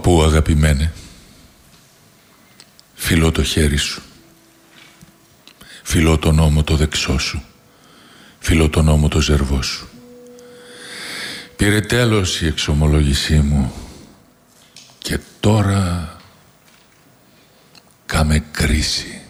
Παππού αγαπημένε, φιλώ το χέρι σου, φιλώ τον ώμο το δεξό σου, φιλώ τον ώμο το ζερβό σου. Πήρε τέλος η εξομολόγησή μου και τώρα κάμε κρίση.